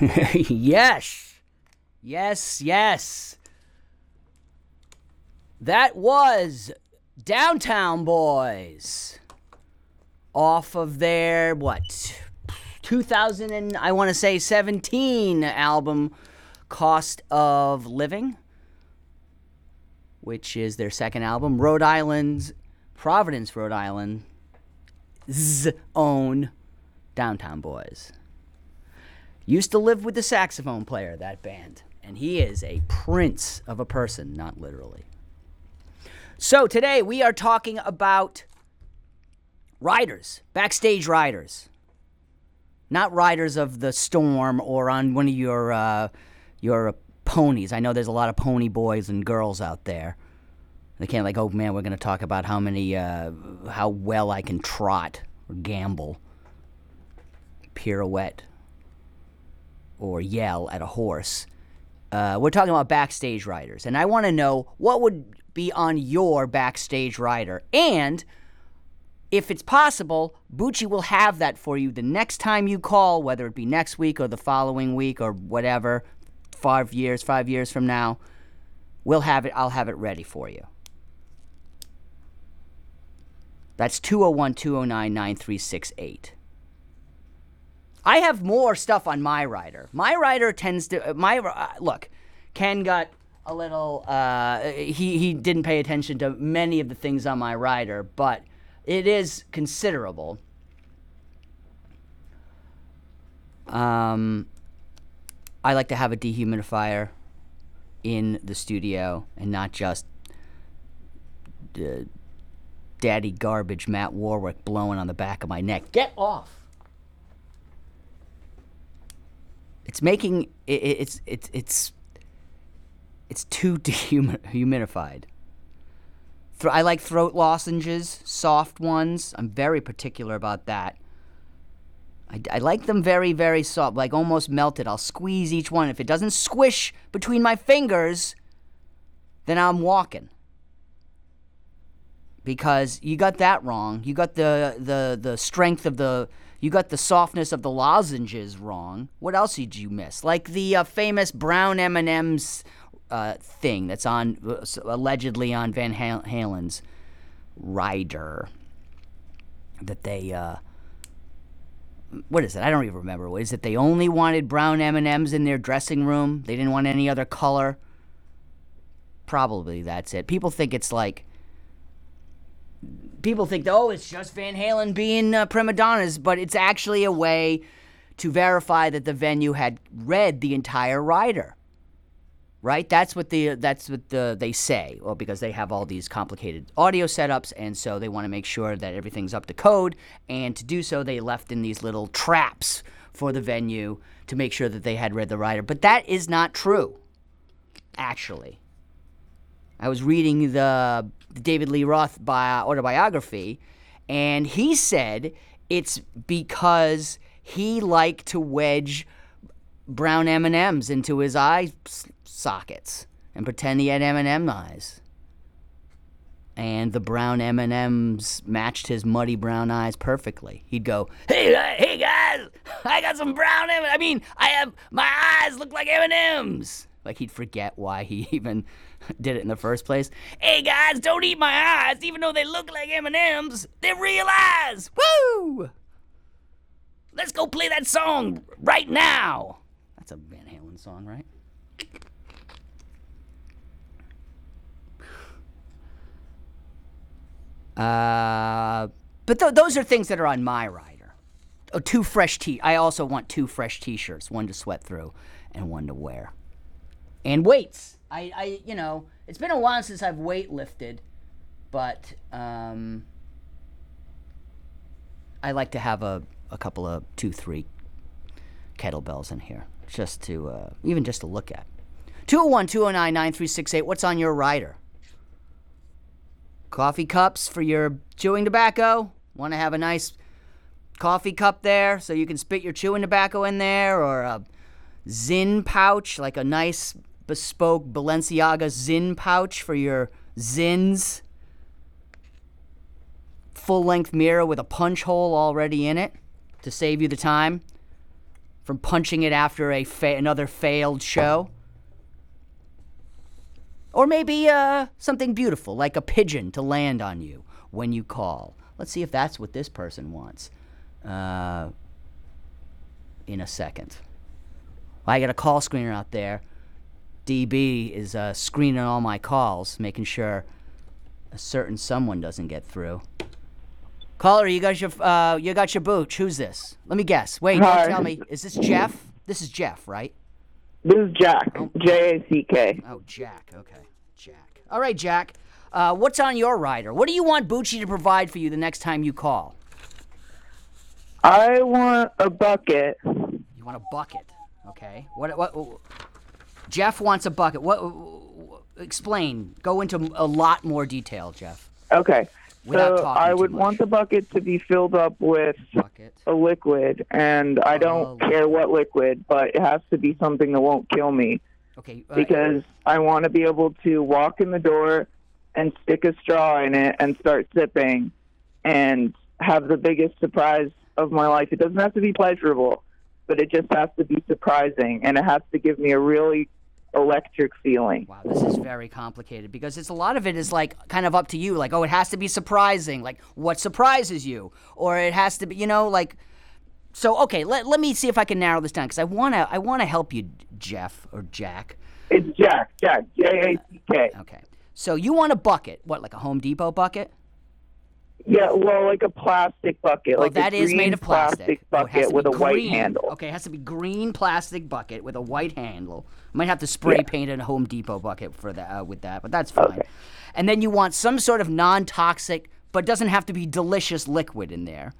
Yes. Yes, yes. That was Downtown Boys. Off of their, 2017 album, Cost of Living, which is their second album. Providence, Rhode Island's own Downtown Boys. Used to live with the saxophone player, that band. And he is a prince of a person, not literally. So today we are talking about riders, backstage riders. Not riders of the storm or on one of your ponies. I know there's a lot of pony boys and girls out there. They can't oh man, we're going to talk about how well I can trot or gamble, pirouette, or yell at a horse. We're talking about backstage riders, and I want to know what would be on your backstage rider. And if it's possible, Bucci will have that for you the next time you call, whether it be next week or the following week or whatever, 5 years from now. We'll have it. I'll have it ready for you. That's 201-209-9368. I have more stuff on my rider. My rider tends to... look, Ken got a little... he didn't pay attention to many of the things on my rider, but it is considerable. I like to have a dehumidifier in the studio and not just daddy garbage Matt Warwick blowing on the back of my neck. Get off! It's making it's too dehumidified. I like throat lozenges, soft ones. I'm very particular about that. I like them very, very soft, like almost melted. I'll squeeze each one. If it doesn't squish between my fingers, then I'm walking. Because you got that wrong. You got the strength of you got the softness of the lozenges wrong. What else did you miss? Like the famous brown M&M's thing that's allegedly on Van Halen's rider. That they, what is it? I don't even remember. What is it? They only wanted brown M&M's in their dressing room. They didn't want any other color. Probably that's it. People think it's it's just Van Halen being prima donnas, but it's actually a way to verify that the venue had read the entire rider. Right? That's what they say. Well, because they have all these complicated audio setups, and so they want to make sure that everything's up to code, and to do so, they left in these little traps for the venue to make sure that they had read the rider. But that is not true, actually. I was reading the David Lee Roth autobiography, and he said it's because he liked to wedge brown M&Ms into his eye sockets and pretend he had M&M eyes. And the brown M&Ms matched his muddy brown eyes perfectly. He'd go, hey guys, I got some brown M&Ms. My eyes look like M&Ms. Like he'd forget why he even did it in the first place. Hey guys, don't eat my eyes, even though they look like M&Ms. They're real eyes. Woo! Let's go play that song right now. That's a Van Halen song, right? But those are things that are on my rider. Oh, I also want 2 fresh t-shirts, one to sweat through and one to wear. And weights. I it's been a while since I've weight lifted, but I like to have a couple of 2-3 kettlebells in here, just to even just to look at. 201-209-9368. What's on your rider? Coffee cups for your chewing tobacco? Want to have a nice coffee cup there so you can spit your chewing tobacco in there, or a Zinn pouch, like a nice bespoke Balenciaga Zinn pouch for your Zins. Full-length mirror with a punch hole already in it to save you the time. from punching it after another failed show? Or maybe something beautiful, like a pigeon to land on you when you call. Let's see if that's what this person wants in a second. I got a call screener out there. DB is screening all my calls, making sure a certain someone doesn't get through. Caller, you got your booch. Who's this? Let me guess. Wait, Hi. don't tell me. Is this Jeff? This is Jeff, right? This is Jack. Jack. Oh, Jack. Okay, Jack. All right, Jack. What's on your rider? What do you want Bucci to provide for you the next time you call? I want a bucket. You want a bucket? Okay. What? Jeff wants a bucket. What? Explain. Go into a lot more detail, Jeff. Okay. Without So talking I too would much. want the bucket to be filled up with Bucket. a liquid, and I don't care what liquid, but it has to be something that won't kill me, Okay. because I want to be able to walk in the door and stick a straw in it and start sipping and have the biggest surprise of my life. It doesn't have to be pleasurable, but it just has to be surprising, and it has to give me a really electric feeling. Wow, this is very complicated because a lot of it is like kind of up to you. Like, oh, it has to be surprising. Like, what surprises you? Or it has to be, like. So, okay, let me see if I can narrow this down because I wanna help you, Jeff or Jack. It's Jack, J-A-C-K. Okay, so you want a bucket? What, like a Home Depot bucket? Yeah, well, like a plastic bucket, Well, like that a is green made of plastic. Oh, it has bucket to with be a white green. handle. Okay, it has to be green plastic bucket with a white handle. I might have to spray paint a Home Depot bucket for that with that, but that's fine. Okay. And then you want some sort of non-toxic, but doesn't have to be delicious liquid in there.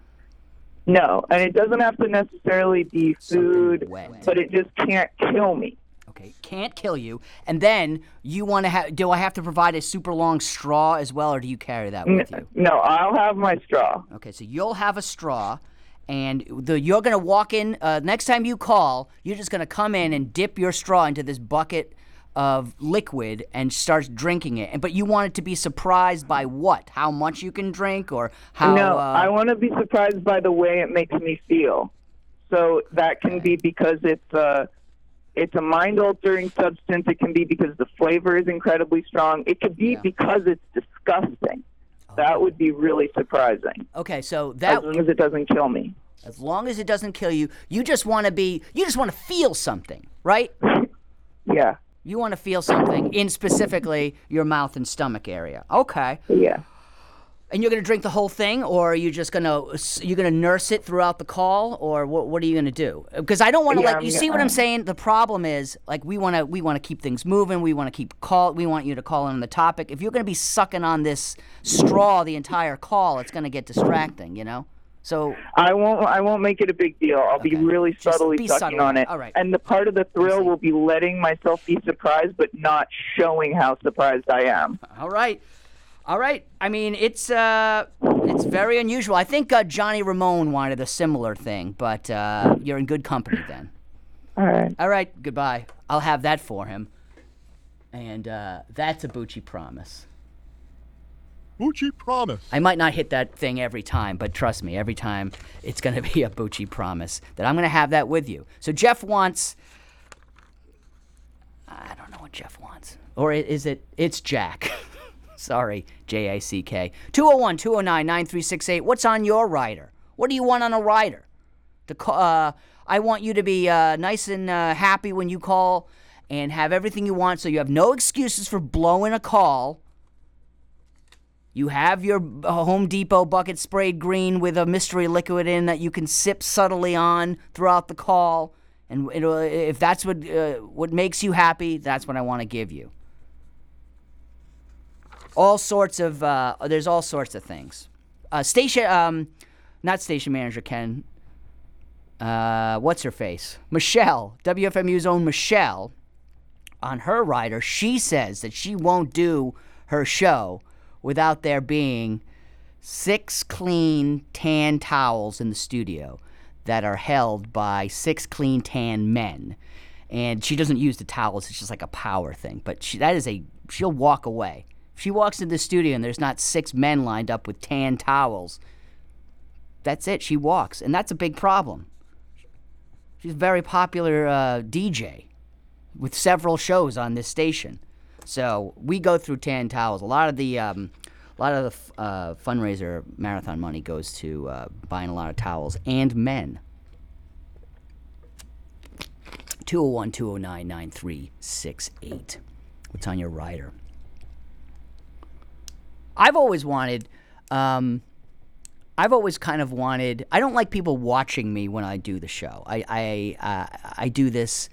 No, and it doesn't have to necessarily be food, Something wet. but it just can't kill me. Okay, can't kill you. And then you want to have. Do I have to provide a super long straw as well, or do you carry that with you? No, I'll have my straw. Okay, so you'll have a straw, and you're going to walk in. Next time you call, you're just going to come in and dip your straw into this bucket of liquid and start drinking it. But you want it to be surprised by what? How much you can drink, or how? No, I want to be surprised by the way it makes me feel. So that can be because it's a mind-altering substance. It can be because the flavor is incredibly strong. It could be because it's disgusting. That would be really surprising. Okay, so As that long as it doesn't kill me. as long as it doesn't kill you, you just want to feel something, right? Yeah, You want to feel something in specifically your mouth and stomach area. Okay. yeah. And you're going to drink the whole thing, or are you just going to nurse it throughout the call, or what are you going to do? Because I don't want to you see what I'm saying? The problem is like we want to keep things moving. We want you to call in on the topic. If you're going to be sucking on this straw the entire call, it's going to get distracting, So I won't make it a big deal. I'll be really subtly be sucking subtle. on it. All right. And the part of the thrill will be letting myself be surprised, but not showing how surprised I am. All right. I mean, it's very unusual. I think Johnny Ramone wanted a similar thing, but you're in good company then. All right. All right, goodbye. I'll have that for him. And that's a Bucci promise. Bucci promise. I might not hit that thing every time, but trust me, every time it's going to be a Bucci promise that I'm going to have that with you. So Jeff wants... I don't know what Jeff wants. Or is it... It's Jack. Sorry, Jack. 201-209-9368. What's on your rider? What do you want on a rider? I want you to be nice and happy when you call and have everything you want so you have no excuses for blowing a call. You have your Home Depot bucket sprayed green with a mystery liquid in that you can sip subtly on throughout the call. And if that's what makes you happy, that's what I want to give you. All sorts of there's all sorts of things. Not station manager Ken. What's her face? Michelle, WFMU's own Michelle. On her rider, she says that she won't do her show without there being 6 clean tan towels in the studio that are held by 6 clean tan men. And she doesn't use the towels; it's just like a power thing. But she'll walk away. If she walks into the studio and there's not 6 men lined up with tan towels, that's it. She walks, and that's a big problem. She's a very popular DJ with several shows on this station. So we go through tan towels. A lot of the fundraiser marathon money goes to buying a lot of towels and men. 201-209-9368. What's on your rider? I've always kind of wanted. I don't like people watching me when I do the show. I do this.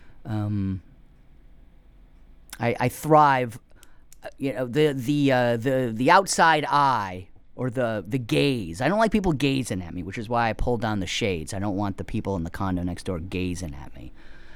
I thrive. The outside eye or the gaze. I don't like people gazing at me, which is why I pull down the shades. I don't want the people in the condo next door gazing at me.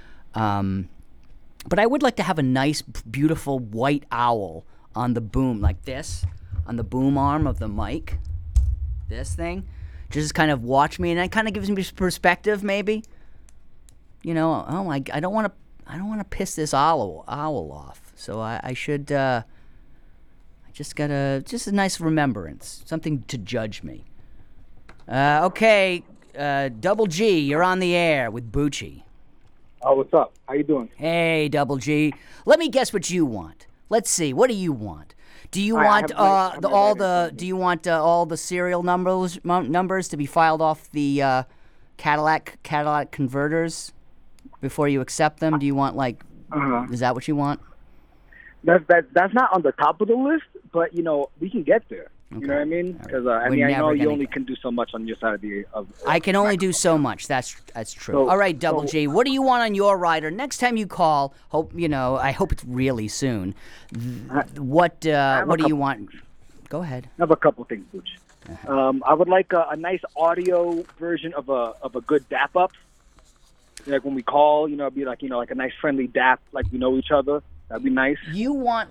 But I would like to have a nice, beautiful white owl on the boom, like this, on the boom arm of the mic. This thing, just kind of watch me, and that kind of gives me perspective, maybe. I don't want to piss this owl off. So I should. I just gotta just a nice remembrance, something to judge me. Okay, Double G, you're on the air with Bucci. Oh, what's up? How you doing? Hey, Double G. Let me guess what you want. Let's see. What do you want? Do you want all the serial numbers to be filed off the Cadillac converters before you accept them? Do you want is that what you want? That's not on the top of the list, but we can get there. Okay. You know what I mean? Because I know you only can do so much on your side of I can only do so much. That's true. So, all right, Double G, what do you want on your rider? Next time you call, I hope it's really soon. What do you want? Go ahead. I have a couple things, Butch. I would like a nice audio version of a good dap up. Like when we call, it'd be like a nice friendly dap, like we know each other. That'd be nice. You want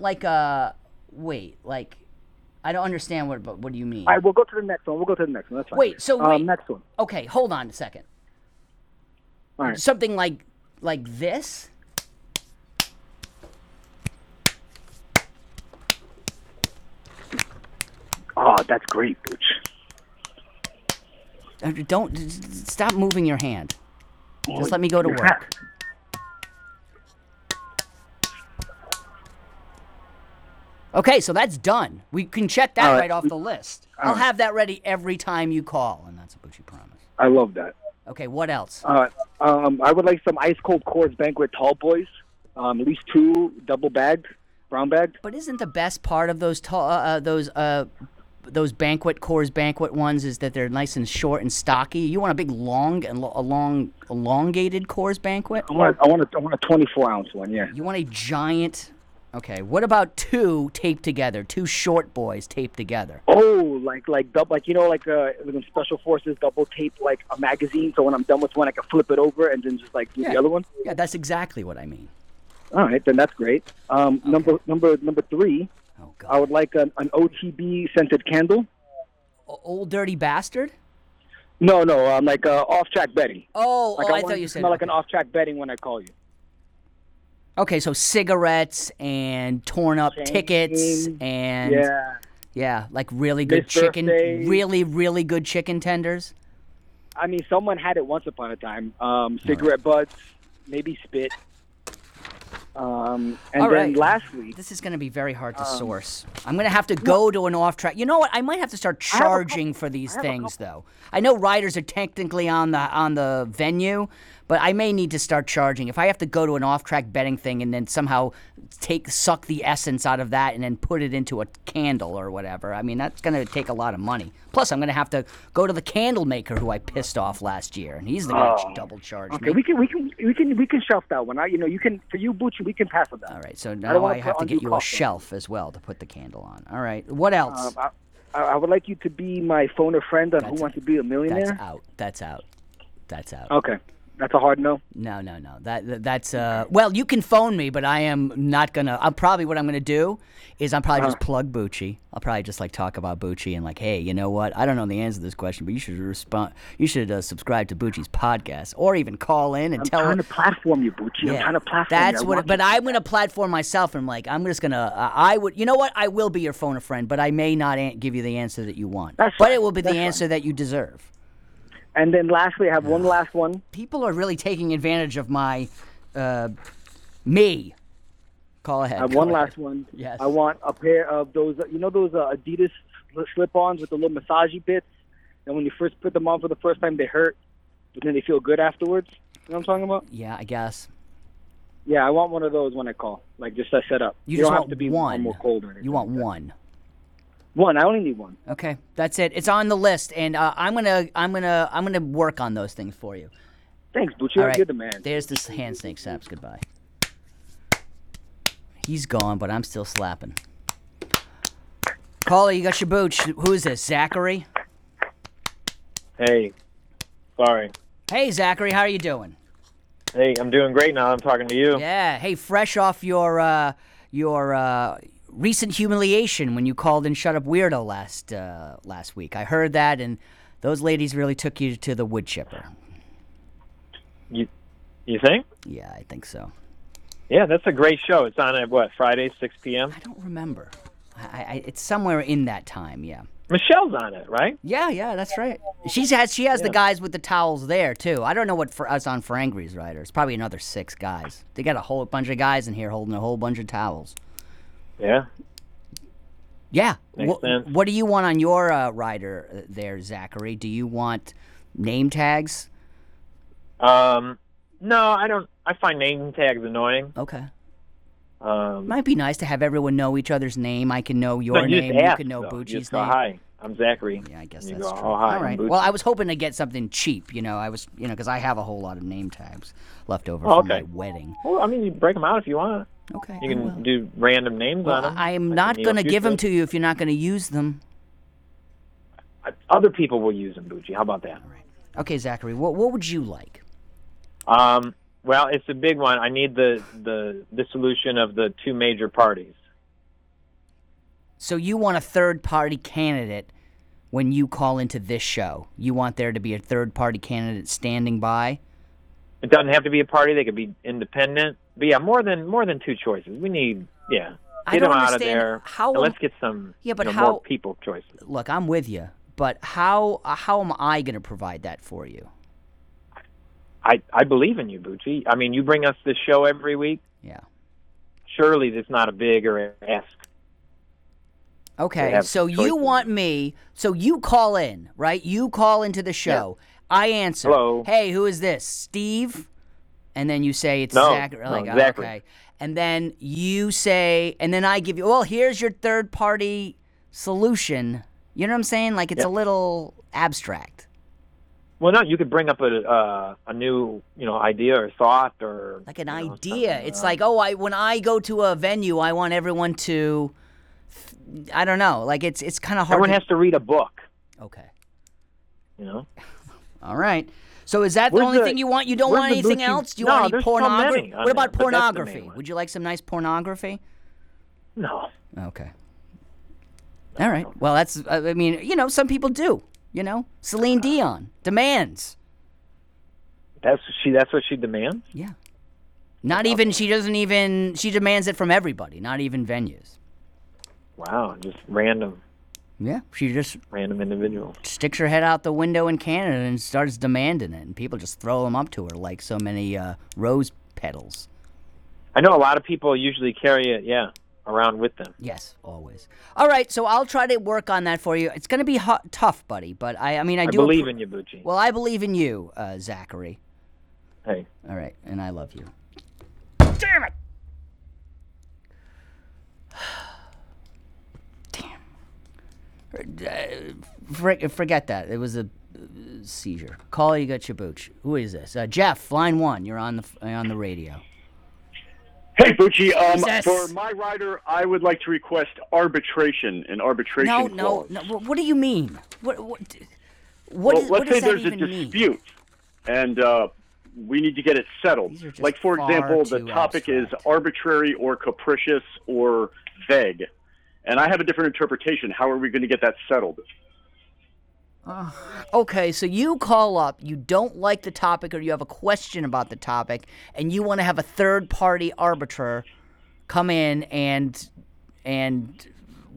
I don't understand what do you mean? All right, we'll go to the next one. That's fine. Wait. Next one. Okay, hold on a second. All right. Something like this? Oh, that's great, Butch. Don't stop moving your hand. Just let me go to work. Okay, so that's done. We can check that right off the list. I'll have that ready every time you call, and that's a Bucci promise. I love that. Okay, what else? I would like some ice cold Coors Banquet Tall Boys, at least 2 double bagged, brown bagged. But isn't the best part of those those banquet Coors Banquet ones is that they're nice and short and stocky? You want a big elongated Coors Banquet? I want a 24-ounce one. Yeah. You want a giant. Okay, what about 2 taped together? 2 short boys taped together. Oh, like when Special Forces double tape like a magazine, so when I'm done with one, I can flip it over and then just do the other one. Yeah, that's exactly what I mean. All right, then that's great. Okay. Number 3. Oh God. I would like an OTB scented candle. Old Dirty Bastard? No, like off-track betting. Oh, I thought you said smell like an off-track betting when I call you. Okay, so cigarettes and torn up tickets and like really good chicken, really, really good chicken tenders. I mean, someone had it once upon a time. Cigarette butts, maybe spit. And then lastly, this is going to be very hard to source. I'm going to have to go to an off-track. You know what? I might have to start charging for these things, though. I know riders are technically on the venue, but I may need to start charging. If I have to go to an off-track betting thing and then somehow suck the essence out of that and then put it into a candle or whatever, I mean, that's going to take a lot of money. Plus, I'm going to have to go to the candle maker who I pissed off last year, and he's the guy who double charged me. Okay, we can shelf that one. You can, for you, Bucci, we can pass on that. All right, so now I have to get you a shelf as well to put the candle on. All right, what else? I would like you to be my phone a friend on Who Wants to Be a Millionaire. That's out. Okay. That's a hard no? No. That's well, you can phone me, but I am not gonna. What I'm gonna do is I'm probably just plug Bucci. I'll probably just talk about Bucci and hey, you know what? I don't know the answer to this question, but you should respond. You should subscribe to Bucci's podcast, or even call in and tell. I'm trying to platform you, Bucci. Yeah, I'm trying to platform that's you. But I'm gonna platform myself, and I'm just gonna. I would. You know what? I will be your phone a friend, but I may not give you the answer that you want. That's but fine. It will be the answer that you deserve. And then lastly, I have one last one. People are really taking advantage of my me. Call ahead. I have Go one ahead. last one. Yes. I want a pair of those, those Adidas slip-ons with the little massagey bits. And when you first put them on for the first time, they hurt, but then they feel good afterwards. You know what I'm talking about? Yeah, I guess. Yeah, I want one of those when I call, like just to set up. You don't just have want to be one. more cold or anything. You want like that. one. One. I only need one. Okay, that's it. It's on the list, and I'm gonna work on those things for you. Thanks, Bucci. All right. You're the man. There's this hand snake saps. Goodbye. He's gone, but I'm still slapping. Caller, you got your booch. Who is this? Zachary? Hey, sorry. Hey, Zachary, how are you doing? Hey, I'm doing great now. I'm talking to you. Yeah. Hey, fresh off your recent humiliation when you called in Shut Up Weirdo last week. I heard that, and those ladies really took you to the wood chipper. You think? Yeah, I think so. Yeah, that's a great show. It's on at what, Friday, 6 p.m.? I don't remember. It's somewhere in that time. Yeah. Michelle's on it, right? Yeah, that's right. She has the guys with the towels there too. I don't know what for us on Ferengri's rider. It's probably another 6 guys. They got a whole bunch of guys in here holding a whole bunch of towels. Yeah. Yeah. Makes sense. What do you want on your rider there, Zachary? Do you want name tags? No, I don't. I find name tags annoying. Okay. Might be nice to have everyone know each other's name. I can know your No, you name. just You ask, can know though. Bucci's You just go, name. hi, I'm Zachary. Yeah, I guess And you that's go, true. oh, hi, All right. I'm Bucci. Well, I was hoping to get something cheap. Because I have a whole lot of name tags left over Oh, from okay. my wedding. Well, I mean, you break them out if you want. Okay. You I will. can do random names on Well, them. I'm like not Neil going to give them Future. to you if you're not going to use them. Other people will use them, Bucci. How about that? Okay, Zachary, what would you like? Well, it's a big one. I need the dissolution of the 2 major parties. So you want a third-party candidate when you call into this show. You want there to be a third-party candidate standing by? It doesn't have to be a party. They could be independent. But yeah, more than 2 choices. We need, I get don't them out of understand there. how and am- let's get some but more people choices. Look, I'm with you, but how am I going to provide that for you? I believe in you, Bucci. I mean, you bring us this show every week. Yeah. Surely it's not a big or ask. Okay, have so some you choices. want me, so you call in, right? You call into the show. I answer. Hello. Hey, who is this? Steve? And then you say it's No, Zachary. no, Like, Zachary. okay. And then you say, and then I give you, well, here's your third party solution. You know what I'm saying? Like, it's a little abstract. Well, no, you could bring up a new idea or thought or Like an something, idea. It's like, when I go to a venue, I want everyone to, I don't know. Like, it's kind of hard. everyone has to read a book. Okay. You know. All right. So is that the Where's only the- thing you want? You don't where's want the anything Bucci- else? Do you No, want any there's so pornography? many on What about there, but that's the main pornography? one. Would you like some nice pornography? No. Okay. All right. Well, that's, I mean, some people do, Celine Dion demands. That's what she demands. Yeah. Not even, she demands it from everybody, not even venues. Wow, just random Yeah. She just individual. sticks her head out the window in Canada and starts demanding it, and people just throw them up to her like so many rose petals. I know a lot of people usually carry it, around with them. Yes, always. All right, so I'll try to work on that for you. It's going to be tough, buddy, but I do believe in you, Bucci. Well, I believe in you, Zachary. Hey. All right, and I love you. Damn it! Damn. Forget that. It was a seizure. Call, you got your booch. Who is this? Jeff, line 1. You're on the radio. Hey, Bucci. Jesus. For my rider, I would like to request an arbitration No. clause. What do you mean? What Well, does let's say that there's a even mean? dispute, and we need to get it settled. These are just Like, for far example, the too topic abstract. is arbitrary or capricious or vague. And I have a different interpretation. How are we going to get that settled? Okay, so you call up, you don't like the topic or you have a question about the topic, and you want to have a third-party arbiter come in and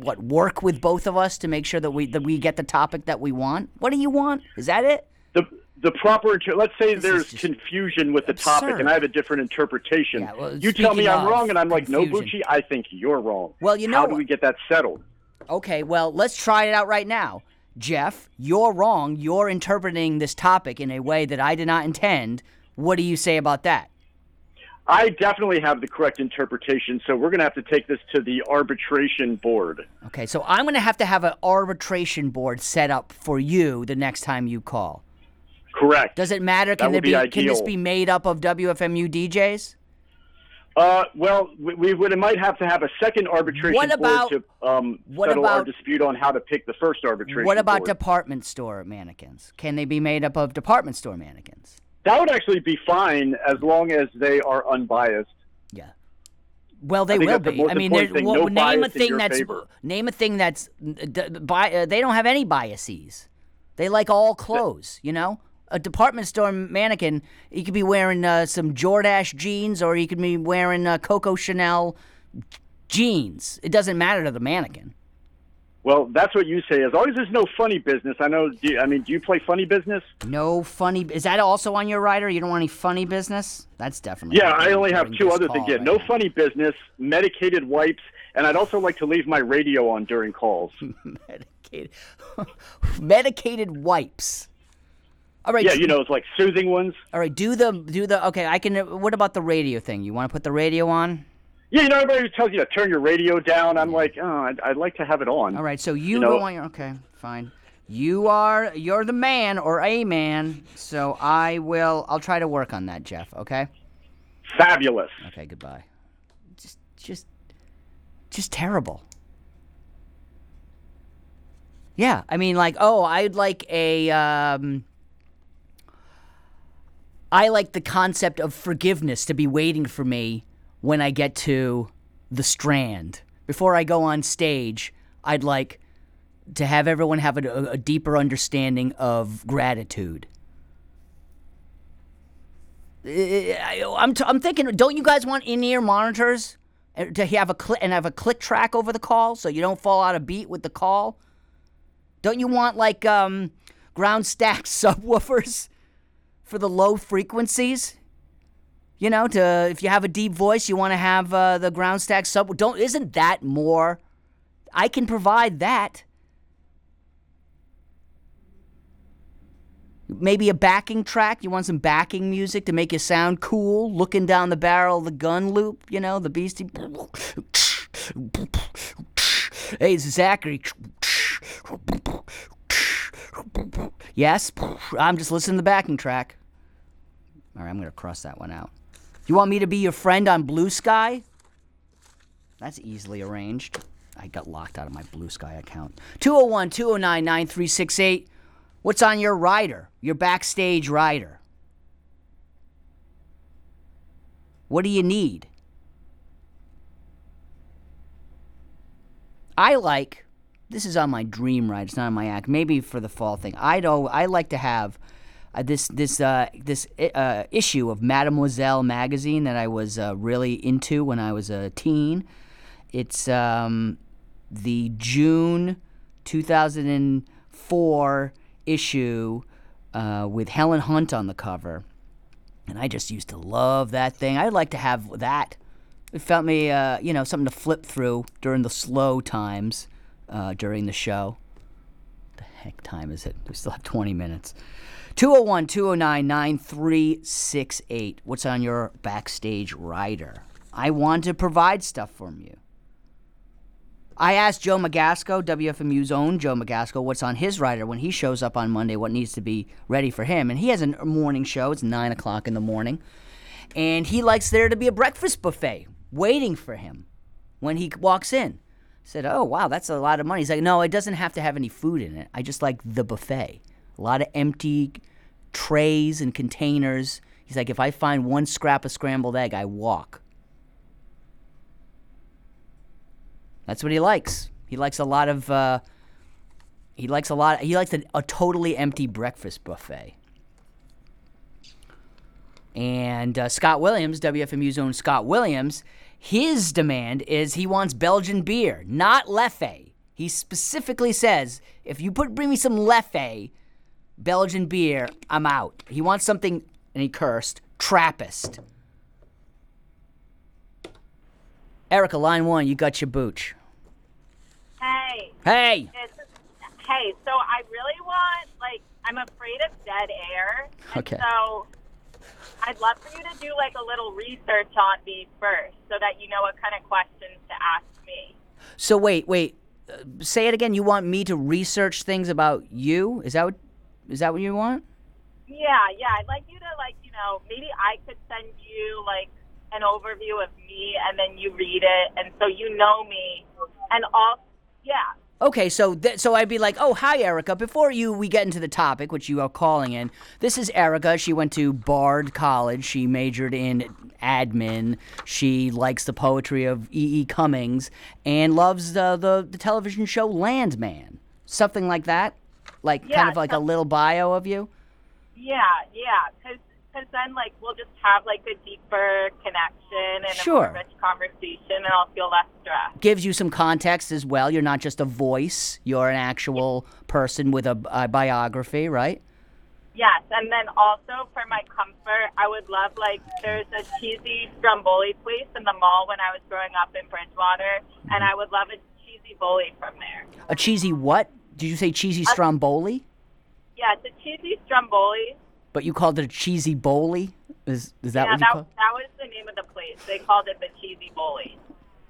work with both of us to make sure that we get the topic that we want? What do you want? Is that it? the proper. Let's say This there's is just confusion with the absurd. topic, and I have a different interpretation. Yeah, well, you tell me speaking I'm of wrong, and I'm like, no, confusion. Bucci, I think you're wrong. Well, you know how do what? we get that settled? Okay, well, let's try it out right now. Jeff, you're wrong. You're interpreting this topic in a way that I did not intend. What do you say about that? I definitely have the correct interpretation, so we're going to have to take this to the arbitration board. Okay, so I'm going to have an arbitration board set up for you the next time you call. Correct. Does it matter? Can would be can this ideal. be made up of WFMU DJs? Well, we might have to have a second arbitration What about- board to settle our dispute on how to pick the first arbitration What about board. department store mannequins? Can they be made up of department store mannequins? That would actually be fine as long as they are unbiased. Yeah. Well, they I think will that's the be. most I mean, important thing. No name a bias in thing your that's favor. name a thing that's they don't have any biases. They like all clothes. You know, a department store mannequin, he could be wearing some Jordache jeans, or he could be wearing Coco Chanel jeans. It doesn't matter to the mannequin. Well, that's what you say. As long as there's no funny business. I know. Do you play funny business? No funny. Is that also on your rider? You don't want any funny business? That's definitely. Yeah, I only have during two this others call again. right No now. funny business, medicated wipes, and I'd also like to leave my radio on during calls. Medicated wipes. All right. Yeah, it's like soothing ones. All right. Do the. Okay. I can. What about the radio thing? You want to put the radio on? Yeah, everybody tells you to turn your radio down. I'm like, oh, I'd like to have it on. All right. So you don't want your. Okay. Fine. You're the man or a man. So I'll try to work on that, Jeff. Okay. Fabulous. Okay. Goodbye. Just terrible. Yeah. I mean, like, I'd like I like the concept of forgiveness to be waiting for me when I get to the Strand. Before I go on stage, I'd like to have everyone have a deeper understanding of gratitude. I'm thinking, don't you guys want in-ear monitors to have a click track over the call so you don't fall out of beat with the call? Don't you want like ground stack subwoofers for the low frequencies? If you have a deep voice, you want to have the ground stack sub. Isn't that more? I can provide that. Maybe a backing track. You want some backing music to make you sound cool, looking down the barrel of the gun loop. The Beastie. Hey, it's Zachary. Yes, I'm just listening to the backing track. All right, I'm going to cross that one out. You want me to be your friend on Blue Sky? That's easily arranged. I got locked out of my Blue Sky account. 201-209-9368. What's on your rider? Your backstage rider? What do you need? This is on my dream ride. It's not on my act. Maybe for the fall thing. I like to have this issue of Mademoiselle magazine that I was really into when I was a teen. It's the June 2004 issue with Helen Hunt on the cover, and I just used to love that thing. I'd like to have that. It felt me, something to flip through during the slow times during the show. The heck time is it? We still have 20 minutes. 201-209-9368. What's on your backstage rider? I want to provide stuff from you. I asked Joe Magasco, WFMU's own Joe Magasco, what's on his rider when he shows up on Monday, what needs to be ready for him. And he has a morning show. It's 9 o'clock in the morning. And he likes there to be a breakfast buffet waiting for him when he walks in. I said, oh, wow, that's a lot of money. He's like, no, it doesn't have to have any food in it. I just like the buffet. A lot of empty trays and containers. He's like, if I find one scrap of scrambled egg, I walk. That's what he likes. He likes a totally empty breakfast buffet. And Scott Williams, WFMU's own Scott Williams, his demand is he wants Belgian beer, not Leffe. He specifically says, if you bring me some Leffe, Belgian beer, I'm out. He wants something, and he cursed, Trappist. Erica, line 1, you got your booch. Hey. Hey! Hey, so I really want, I'm afraid of dead air. And Okay. so I'd love for you to do, a little research on me first so that you know what kind of questions to ask me. So wait. Say it again. You want me to research things about you? Is that what you want? Yeah. I'd like you to, maybe I could send you, an overview of me, and then you read it, and so you know me. And also, yeah. Okay, so I'd be like, oh, hi, Erica. Before we get into the topic, which you are calling in, this is Erica. She went to Bard College. She majored in admin. She likes the poetry of E.E. Cummings and loves the television show Landman. Something like that? Kind of like a little bio of you? Yeah, because then, we'll just have, a deeper connection and Sure. a more rich conversation, and I'll feel less stressed. Gives you some context as well. You're not just a voice. You're an actual person with a biography, right? Yes, and then also for my comfort, I would love, there's a cheesy stromboli place in the mall when I was growing up in Bridgewater, and I would love a cheesy boli from there. A cheesy what? Did you say cheesy stromboli? Yeah, it's a cheesy stromboli. But you called it a cheesy boli? Is that what you call it? That was the name of the place. They called it the cheesy boli.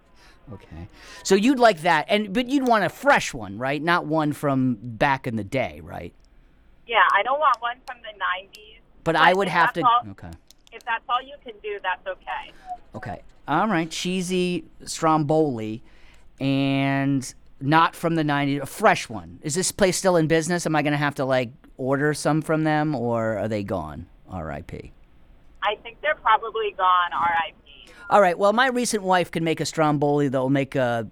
Okay. So you'd like that, but you'd want a fresh one, right? Not one from back in the day, right? Yeah, I don't want one from the 90s. But I would if have that's to... all- Okay. If that's all you can do, that's okay. Okay. All right. Cheesy stromboli and not from the 90s. A fresh one. Is this place still in business? Am I going to have to, order some from them, or are they gone? R.I.P. I think they're probably gone, R.I.P. All right. Well, my recent wife can make a stromboli that will make the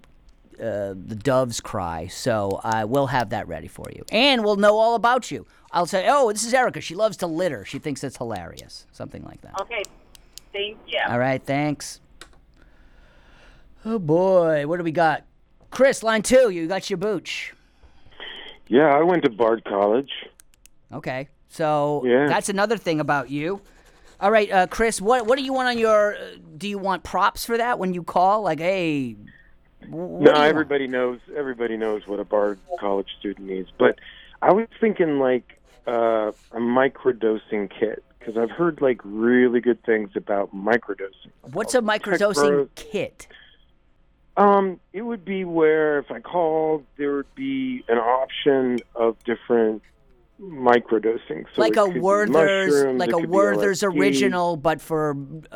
doves cry, so I will have that ready for you. And we'll know all about you. I'll say, oh, this is Erica. She loves to litter. She thinks it's hilarious. Something like that. Okay, thank you. All right, thanks. Oh, boy. What do we got? Chris, line 2. You got your booch. Yeah, I went to Bard College. Okay. So Yeah. that's another thing about you. All right, Chris, what do you want on your do you want props for that when you call? Hey, what do you want? Everybody knows what a Bard College student needs. But I was thinking a microdosing kit, because I've heard really good things about microdosing. What's a microdosing kit? It would be where if I called, there would be an option of different microdosing. So Like it a could be Werther's, mushrooms, like it a could be Werther's LSD. original, but for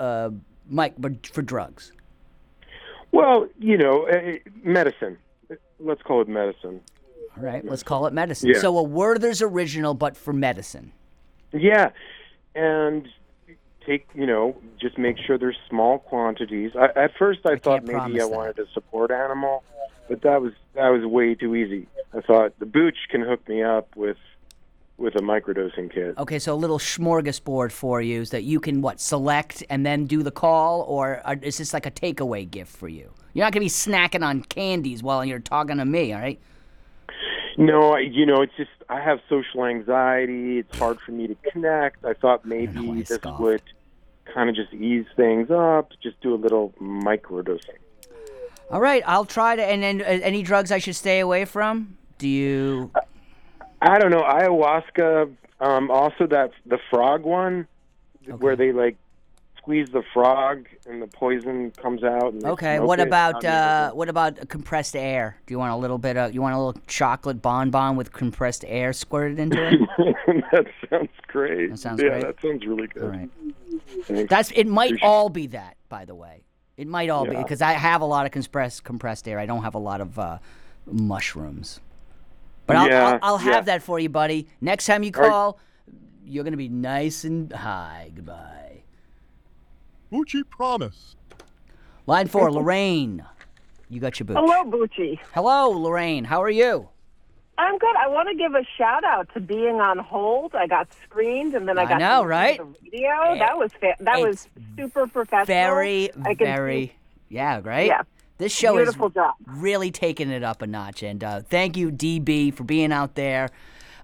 drugs. Well, medicine. Let's call it medicine. All right, let's call it medicine. Yeah. So a Werther's original, but for medicine. Yeah, and take, just make sure there's small quantities. At first I thought can't maybe promise I that. wanted a support animal, but that was way too easy. I thought the booch can hook me up with a microdosing kit. Okay, so a little smorgasbord for you so that you can, select and then do the call, or is this like a takeaway gift for you? You're not going to be snacking on candies while you're talking to me, all right? No, it's just I have social anxiety. It's hard for me to connect. I thought know why I maybe this scoffed. would kind of just ease things up, just do a little microdosing. All right, I'll try to. And then any drugs I should stay away from? Do you? I don't know, ayahuasca. Also, the frog one, where they squeeze the frog and the poison comes out. And they Okay. smoke What it. about compressed air? Do you want a little chocolate bonbon with compressed air squirted into it? That sounds great. That sounds yeah, great. that sounds really good. All right. Thanks. It might all be that, by the way. It might all be Yeah. because I have a lot of compressed air. I don't have a lot of mushrooms. But I'll have that for you, buddy. Next time you call, you're gonna be nice and high. Goodbye. Bucci promise. Line 4, Lorraine. You got your boots. Hello, Bucci. Hello, Lorraine. How are you? I'm good. I want to give a shout out to being on hold. I got screened, and then I got know, to right? the radio. That was super professional. Very, I can very, see- yeah, right? Yeah. This show Beautiful is job. really taking it up a notch. And thank you, DB, for being out there.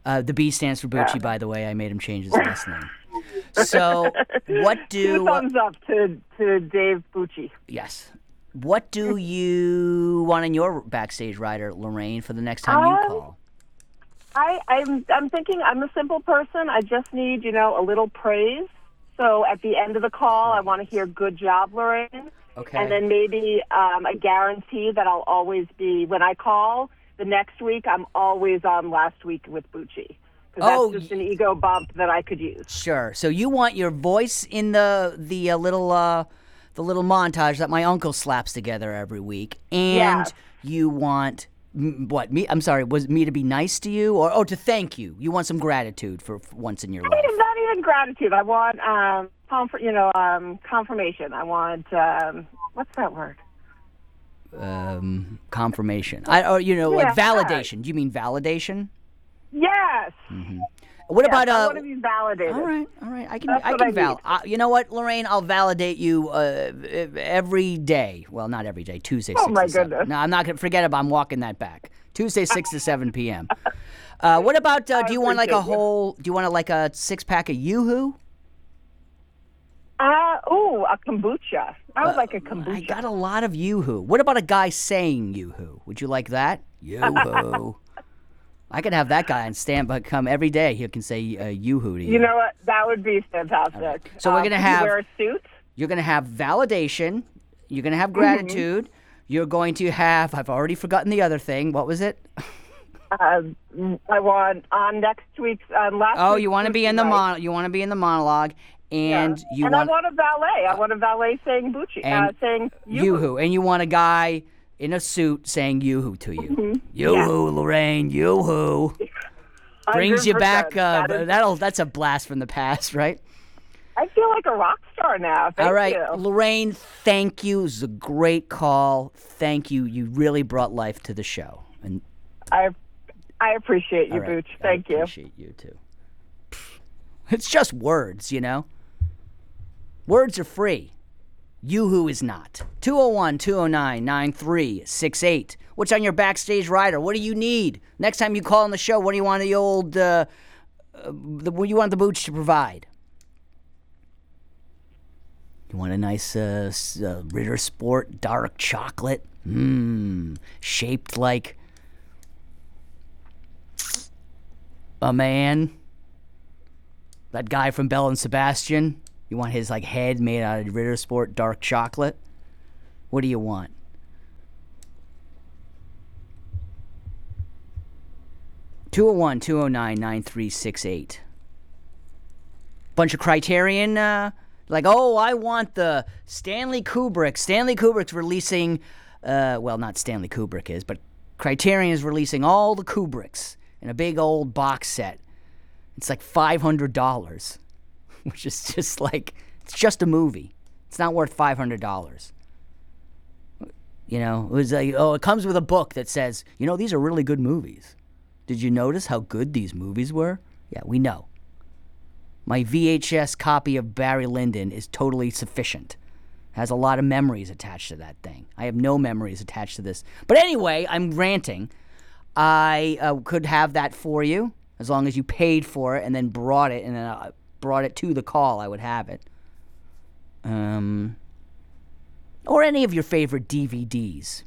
The B stands for Bucci, by the way. I made him change his last name. So, what do... 2 thumbs up to Dave Bucci. Yes. What do you want in your backstage rider, Lorraine, for the next time you call? I'm thinking I'm a simple person. I just need, a little praise. So at the end of the call, I want to hear "Good job, Lorraine." Okay. And then maybe a guarantee that I'll always be, when I call the next week, I'm always on Last Week with Bucci. Because that's just an ego bump that I could use. Sure. So you want your voice in the little montage that my uncle slaps together every week, and you want what? Me? I'm sorry. Was me to be nice to you, or to thank you? You want some gratitude for once in your life? Not even gratitude. I want confirmation. I want what's that word? Confirmation. Like validation. Do you mean validation? Yes. Mm-hmm. What about I want to be validated. All right. I can validate. You know what, Lorraine? I'll validate you every day. Well, not every day. Tuesday, 6 to 7. Goodness. No, I'm not gonna forget about. I'm walking that back. Tuesday, 6 to 7 p.m. What about? Do you want like a whole? Do you want like a 6-pack of Yoo-hoo? A kombucha. I would like a kombucha. I got a lot of Yoo-hoo. What about a guy saying Yoo-hoo? Would you like that? Yoo-hoo. I could have that guy on stand, come every day. He can say Yoo-hoo to you. You know what? That would be fantastic. Right. So we're gonna have. You wear a suit. You're gonna have validation. You're gonna have gratitude. Mm-hmm. You're going to have. I've already forgotten the other thing. What was it? I want on next week's last. Oh, you want to be in the You want to be in the monologue. And I want a valet. I want a valet saying Bucci, saying Yoo-hoo. And you want a guy in a suit saying Yoo-hoo to you. Mm-hmm. Yoo-hoo, Lorraine, Yoo-hoo. Brings you back. That's a blast from the past, right? I feel like a rock star now. Thank All right, you. Lorraine, thank you. It was a great call. Thank you. You really brought life to the show. And I appreciate you, Booch. Thank you. I appreciate you, too. It's just words, Words are free. Yoo-hoo is not. 201-209-9368. What's on your backstage rider? What do you need? Next time you call on the show, what do you want the old, what do you want the Booch to provide? You want a nice Ritter Sport dark chocolate? Shaped like a man? That guy from Belle and Sebastian? You want his head made out of Ritter Sport dark chocolate? What do you want? (201-209-9368). Bunch of Criterion, I want the Stanley Kubrick. Stanley Kubrick's releasing, not Stanley Kubrick is, but Criterion is releasing all the Kubricks in a big old box set. It's like $500, which is just it's just a movie. It's not worth $500. It was it comes with a book that says, these are really good movies. Did you notice how good these movies were? Yeah, we know. My VHS copy of Barry Lyndon is totally sufficient. Has a lot of memories attached to that thing. I have no memories attached to this. But anyway, I'm ranting. I could have that for you. As long as you paid for it and then brought it, and then brought it to the call, I would have it. Or any of your favorite DVDs.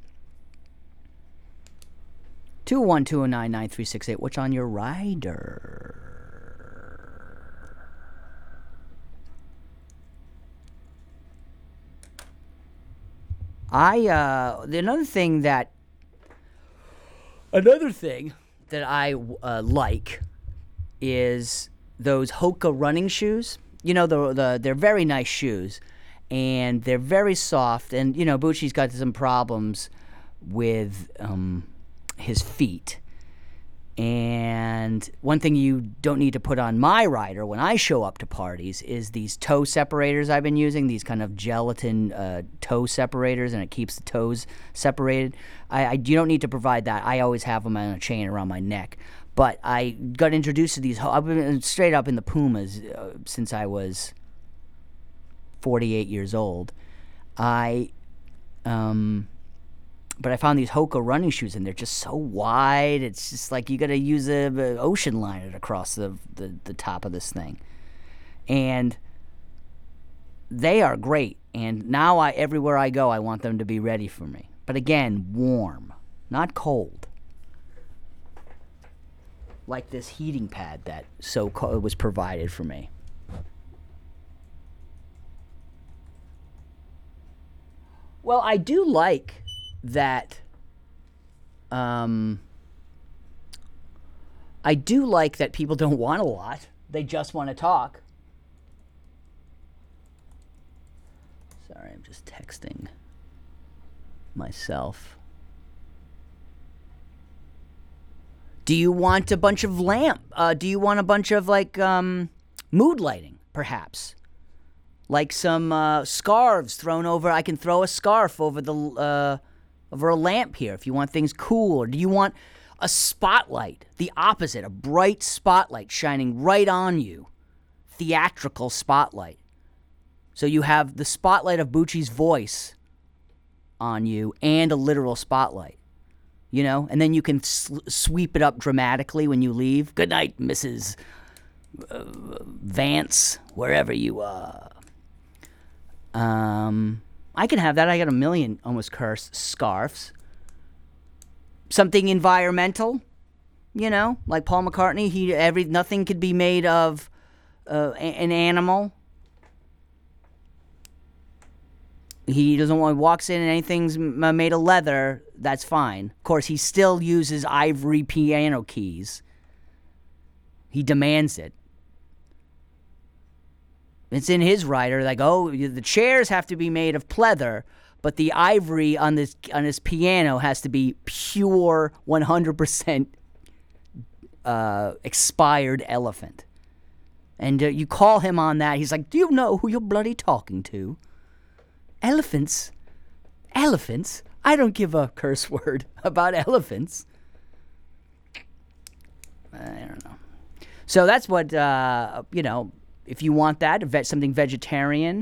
201-209-9368. What's on your rider? Another thing that I like is those Hoka running shoes. They're very nice shoes, and they're very soft. And Bucci's got some problems with his feet. And one thing you don't need to put on my rider when I show up to parties is these toe separators I've been using, these kind of gelatin toe separators, and it keeps the toes separated. You don't need to provide that. I always have them on a chain around my neck. But I got introduced to these. I've been straight up in the Pumas since I was 48 years old. I But I found these Hoka running shoes, and they're just so wide. It's just like you got to use a ocean liner across the top of this thing. And they are great. And now everywhere I go, I want them to be ready for me. But again, warm, not cold. Like this heating pad that was provided for me. Well, I do like that. I do like that people don't want a lot. They just want to talk. Sorry, I'm just texting myself. Do you want a bunch of do you want a bunch of mood lighting, perhaps? Like some scarves thrown over. I can throw a scarf over over a lamp here if you want things cool. Or do you want a spotlight? The opposite, a bright spotlight shining right on you. Theatrical spotlight. So you have the spotlight of Bucci's voice on you and a literal spotlight. You know? And then you can sweep it up dramatically when you leave. Good night, Mrs. Vance, wherever you are. I can have that. I got a million almost cursed scarves. Something environmental, you know, like Paul McCartney. Nothing could be made of an animal. He doesn't want walks in and anything's made of leather. That's fine. Of course, he still uses ivory piano keys. He demands it. It's in his rider, like, oh, the chairs have to be made of pleather, but the ivory on this piano has to be pure 100% expired elephant. And you call him on that, he's like, do you know who you're bloody talking to? Elephants? Elephants? I don't give a curse word about elephants. I don't know. So that's what, if you want that, something vegetarian.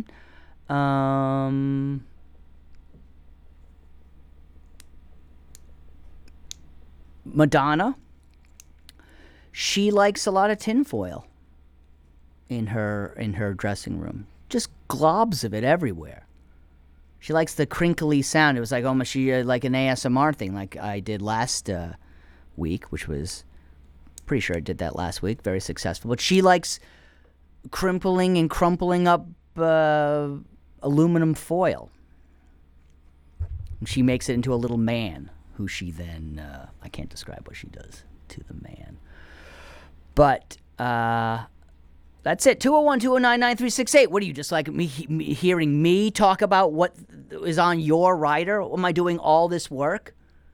Madonna, she likes a lot of tinfoil in her dressing room. Just globs of it everywhere. She likes the crinkly sound. It was like almost like an ASMR thing, like I did last week, which was pretty sure I did that last week. Very successful. But she likes crimpling and crumpling up aluminum foil. And she makes it into a little man, who she then, I can't describe what she does to the man. But that's it. 201-209-9368. What do you just like me hearing me talk about what is on your rider? Am I doing all this work?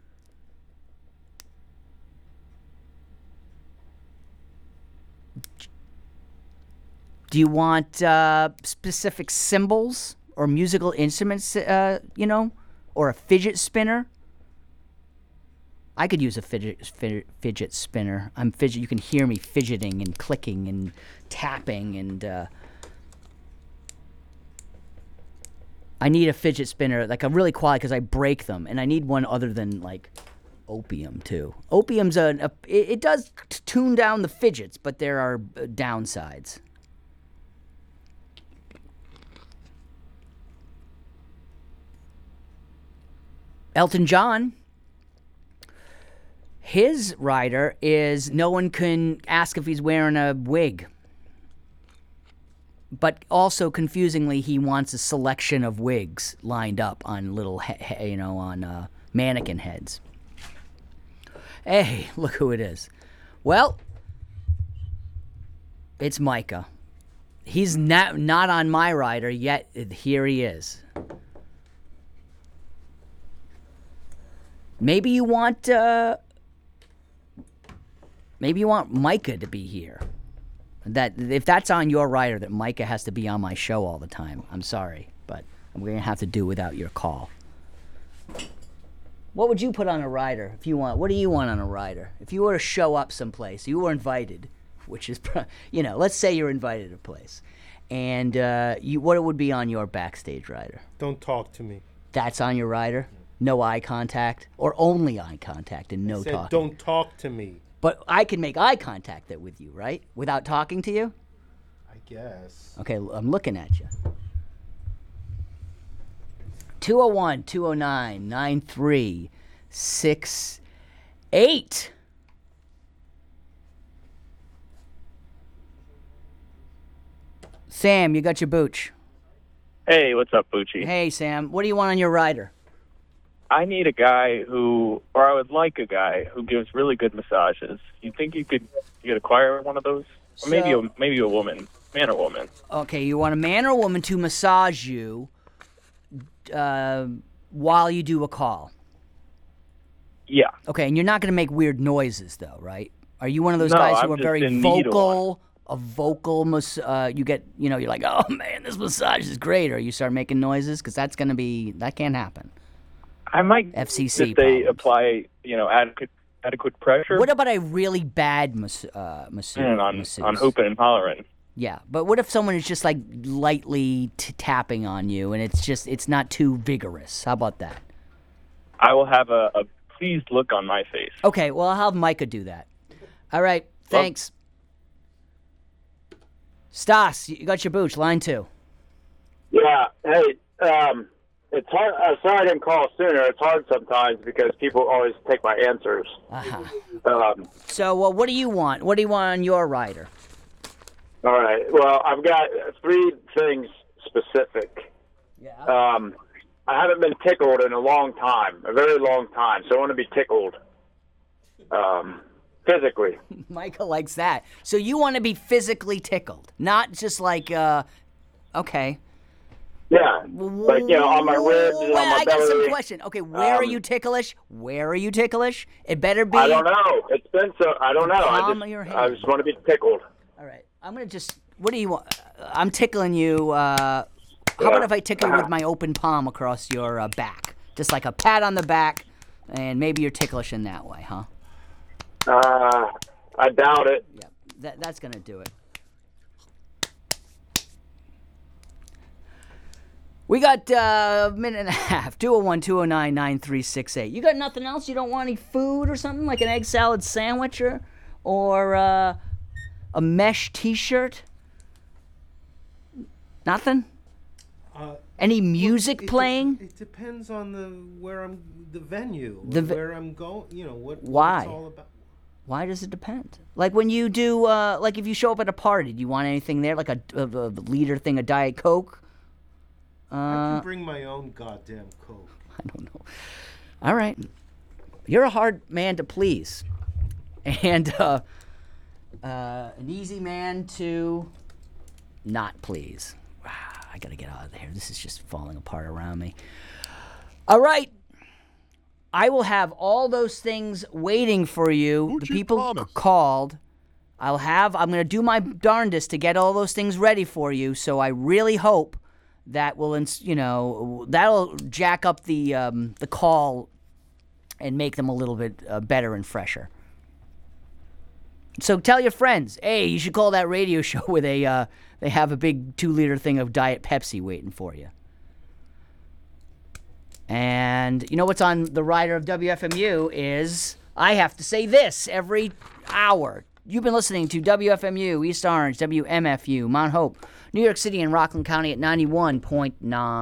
Do you want specific symbols or musical instruments, or a fidget spinner? I could use a fidget spinner. You can hear me fidgeting and clicking and tapping, and I need a fidget spinner, like a really quality, because I break them, and I need one other than like opium too. Opium's it does tune down the fidgets, but there are downsides. Elton John, his rider is no one can ask if he's wearing a wig. But also, confusingly, he wants a selection of wigs lined up on little, on mannequin heads. Hey, look who it is. Well, it's Micah. He's not on my rider yet. Here he is. Maybe you want Micah to be here. That if that's on your rider, that Micah has to be on my show all the time. I'm sorry, but we're gonna have to do without your call. What would you put on a rider if you want? What do you want on a rider? If you were to show up someplace, you were invited, which is, let's say you're invited to a place, and what would be on your backstage rider? Don't talk to me. That's on your rider? no eye contact, or only eye contact and no I said, talking. don't talk to me. But I can make eye contact with you, right? Without talking to you? I guess. Okay, I'm looking at you. 201-209-9368. Sam, you got your booch. Hey, what's up, Bucci? Hey, Sam. What do you want on your rider? I need a guy or I would like a guy who gives really good massages. You think you could acquire one of those? Or maybe a woman, man or woman. Okay, you want a man or a woman to massage you while you do a call? Yeah. Okay, and you're not going to make weird noises, though, right? Are you one of those No, guys who I'm are just very in need of vocal? A vocal, you get, you're like, oh man, this massage is great, or you start making noises, because that can't happen. I might. FCC. If they apply, adequate pressure. What about a really bad masseuse? On hooping and hollering. Yeah, but what if someone is just like lightly tapping on you, and it's not too vigorous? How about that? I will have a pleased look on my face. Okay, well, I'll have Micah do that. All right, thanks. Stas, you got your booch, line 2. Yeah, hey, it's hard. Sorry I didn't call sooner. It's hard sometimes because people always take my answers. Uh-huh. So, what do you want? What do you want on your rider? All right. Well, I've got 3 things specific. Yeah. I haven't been tickled in a long time, a very long time, so I want to be tickled. Physically. Michael likes that. So you want to be physically tickled, not just like, okay. Yeah, like, on my ribs and on my I got belly. some question. Okay, where are you ticklish? Where are you ticklish? It better be. I don't know. It's been so. I don't know. Palm of your hand. I just want to be tickled. All right. I'm going to just. What do you want? I'm tickling you. How about if I tickle you with my open palm across your back? Just like a pat on the back, and maybe you're ticklish in that way, huh? I doubt it. Yeah, that's going to do it. We got a minute and a half. 201-209-9368. You got nothing else? You don't want any food or something? Like an egg salad sandwich or a mesh T-shirt? Nothing? Any music playing? It depends on the venue, where I'm going. What Why? it's all about. Why does it depend? Like when you do, like if you show up at a party, do you want anything there, like a liter thing of Diet Coke? I can bring my own goddamn Coke. I don't know. All right. You're a hard man to please. And an easy man to not please. I got to get out of here. This is just falling apart around me. All right. I will have all those things waiting for you. The people called. I'm going to do my darndest to get all those things ready for you. So I really hope that will, that'll jack up the call and make them a little bit better and fresher. So tell your friends, hey, you should call that radio show where they have a big 2-liter thing of Diet Pepsi waiting for you. And you know what's on the rider of WFMU is I have to say this every hour. You've been listening to WFMU, East Orange, WMFU, Mount Hope, New York City and Rockland County at 91.9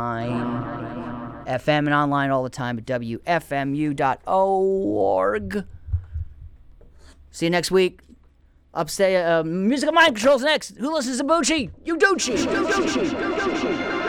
FM and online all the time at WFMU.org. See you next week. Upstay, Music and Mind Control's next. Who listens to Bucci? You Ducci.